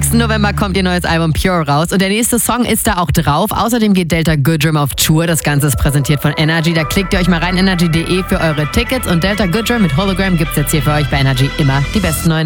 6. November kommt ihr neues Album Pure raus und der nächste Song ist da auch drauf. Außerdem geht Delta Goodrem auf Tour. Das Ganze ist präsentiert von Energy. Da klickt ihr euch mal rein, energy.de für eure Tickets. Und Delta Goodrem mit Hologram gibt's jetzt hier für euch bei Energy immer die besten neuen